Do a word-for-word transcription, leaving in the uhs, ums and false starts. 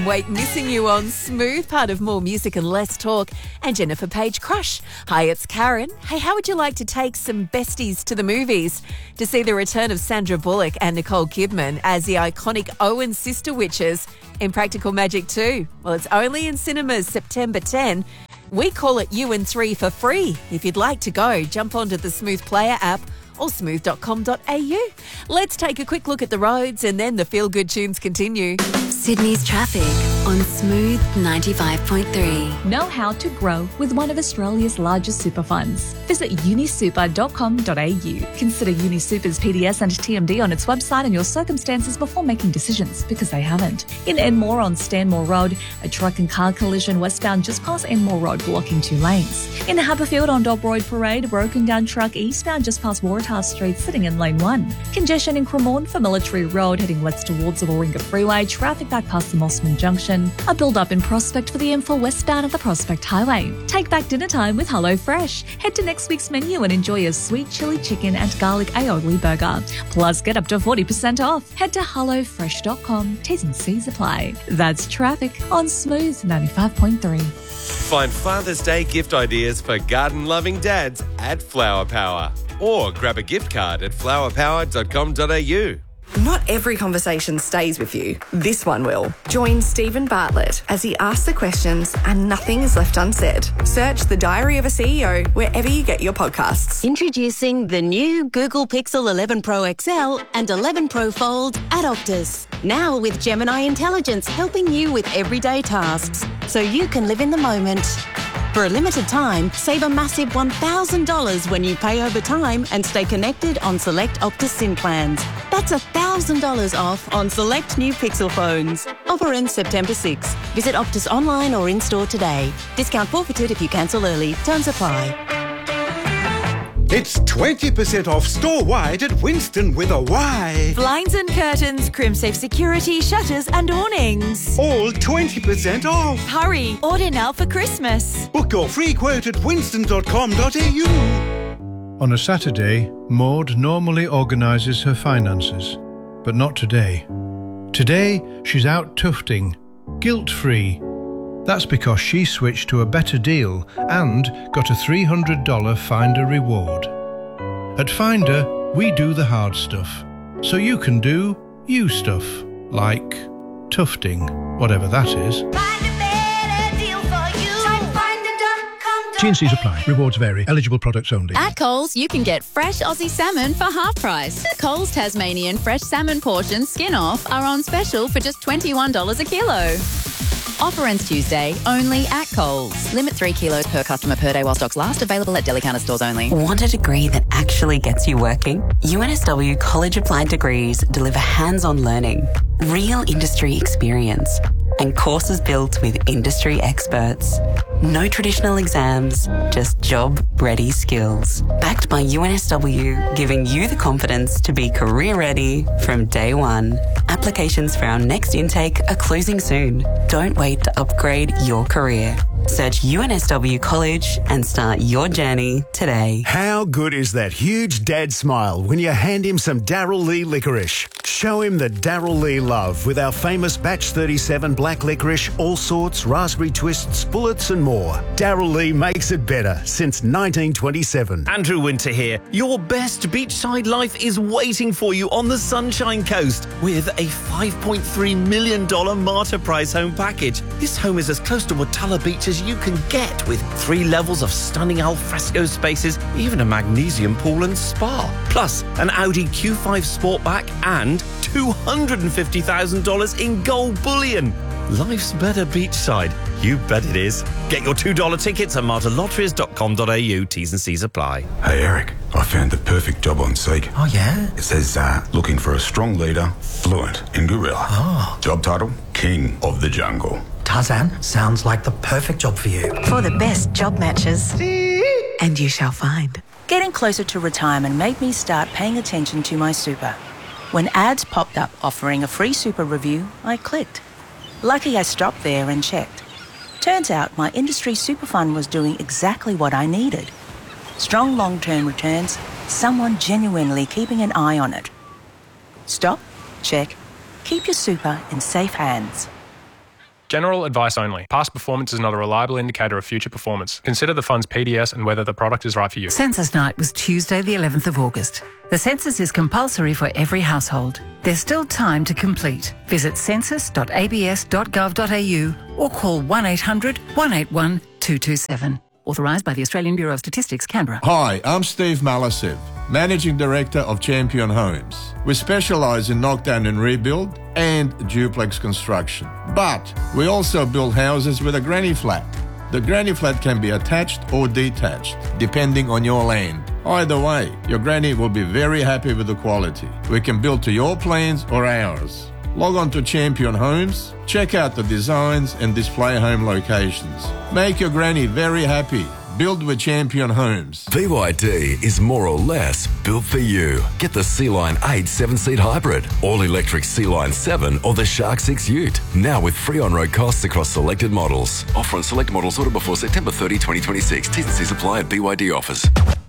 Wait, missing you on Smooth, part of More Music and Less Talk, and Jennifer Page Crush. Hi, it's Karen. Hey, how would you like to take some besties to the movies to see the return of Sandra Bullock and Nicole Kidman as the iconic Owen sister witches in Practical Magic two? Well, it's only in cinemas September tenth. We call it U N three for free. If you'd like to go, jump onto the Smooth Player app or smooth dot com dot a u. Let's take a quick look at the roads and then the feel-good tunes continue. Sydney's traffic on Smooth ninety-five point three. Know how to grow with one of Australia's largest super funds. Visit unisuper dot com dot a u. Consider UniSuper's P D S and T M D on its website and your circumstances before making decisions, because they haven't. In Enmore on Stanmore Road, a truck and car collision westbound just past Enmore Road, blocking two lanes. In Haberfield on Dobroyd Parade, a broken down truck eastbound just past Waratah Street, sitting in lane one. Congestion in Cremorne for Military Road, heading west towards the Warringah Freeway. Traffic back past the Mossman Junction. A build-up in Prospect for the M four westbound at the Prospect Highway. Take back dinner time with HelloFresh. Head to next week's menu and enjoy a sweet chili chicken and garlic aioli burger. Plus, get up to forty percent off. Head to hello fresh dot com. T's and C's apply. That's traffic on Smooth ninety-five point three. Find Father's Day gift ideas for garden-loving dads at Flower Power. Or grab a gift card at flower power dot com dot a u. Not every conversation stays with you. This one will. Join Stephen Bartlett as he asks the questions and nothing is left unsaid. Search The Diary of a C E O wherever you get your podcasts. Introducing the new Google Pixel eleven Pro X L and eleven Pro Fold at Optus. Now with Gemini Intelligence helping you with everyday tasks, so you can live in the moment. For a limited time, save a massive one thousand dollars when you pay over time and stay connected on select Optus SIM plans. That's one thousand dollars off on select new Pixel phones. Offer ends September sixth. Visit Optus online or in-store today. Discount forfeited if you cancel early. Terms apply. It's twenty percent off store-wide at Winston with a Y. Blinds and curtains, Crimsafe security, shutters and awnings. All twenty percent off. Hurry, order now for Christmas. Book your free quote at winston dot com dot a u. On a Saturday, Maud normally organises her finances, but not today. Today, she's out tufting, guilt-free. That's because she switched to a better deal and got a three hundred dollars Finder reward. At Finder, we do the hard stuff, so you can do you stuff, like tufting, whatever that is. T and C's apply. Rewards vary. Eligible products only. At Coles, you can get fresh Aussie salmon for half price. Coles Tasmanian fresh salmon portions skin off are on special for just twenty-one dollars a kilo. Offer ends Tuesday, only at Coles. Limit three kilos per customer per day while stocks last. Available at Deli Counter stores only. Want a degree that actually gets you working? U N S W College Applied Degrees deliver hands-on learning, real industry experience, and courses built with industry experts. No traditional exams, just job-ready skills. Backed by U N S W, giving you the confidence to be career-ready from day one. Applications for our next intake are closing soon. Don't wait to upgrade your career. Search U N S W College and start your journey today. How good is that huge dad smile when you hand him some Darryl Lea licorice? Show him the Darryl Lea love with our famous Batch thirty-seven black licorice, all sorts, raspberry twists, bullets and more. Darryl Lea makes it better since nineteen twenty-seven. Andrew Winter here. Your best beachside life is waiting for you on the Sunshine Coast with a five point three million dollars Marta Price home package. This home is as close to Watala Beach as you can get, with three levels of stunning alfresco spaces, even a magnesium pool and spa. Plus, an Audi Q five Sportback and two hundred fifty thousand dollars in gold bullion. Life's better beachside. You bet it is. Get your two dollar tickets at marta lotteries dot com dot a u. T's and C's apply. Hey, Eric, I found the perfect job on Seek. Oh, yeah? It says, uh, looking for a strong leader, fluent in gorilla. Oh. Job title, King of the Jungle. Tarzan, sounds like the perfect job for you. For the best job matches. And you shall find. Getting closer to retirement made me start paying attention to my super. When ads popped up offering a free super review, I clicked. Lucky I stopped there and checked. Turns out my industry super fund was doing exactly what I needed. Strong long-term returns, someone genuinely keeping an eye on it. Stop, check, keep your super in safe hands. General advice only. Past performance is not a reliable indicator of future performance. Consider the fund's P D S and whether the product is right for you. Census night was Tuesday the eleventh of August. The census is compulsory for every household. There's still time to complete. Visit census dot a b s dot gov dot a u or call one eight hundred, one eight one, two two seven. Authorised by the Australian Bureau of Statistics, Canberra. Hi, I'm Steve Malasev, Managing Director of Champion Homes. We specialise in knockdown and rebuild and duplex construction. But we also build houses with a granny flat. The granny flat can be attached or detached, depending on your land. Either way, your granny will be very happy with the quality. We can build to your plans or ours. Log on to Champion Homes, check out the designs and display home locations. Make your granny very happy. Build with Champion Homes. B Y D is more or less built for you. Get the Sea-Line eight seven-seat hybrid, all-electric Sea-Line seven or the Shark six Ute. Now with free on-road costs across selected models. Offer on select models ordered before September thirtieth, twenty twenty-six. T's and C's apply at B Y D offers.